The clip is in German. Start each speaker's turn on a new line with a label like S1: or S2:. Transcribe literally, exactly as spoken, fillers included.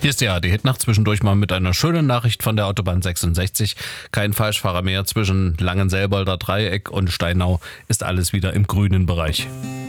S1: Hier ist die A R D-Hitnacht, zwischendurch mal mit einer schönen Nachricht von der Autobahn sechsundsechzig. Kein Falschfahrer mehr zwischen Langenselbolder Dreieck und Steinau ist alles wieder im grünen Bereich.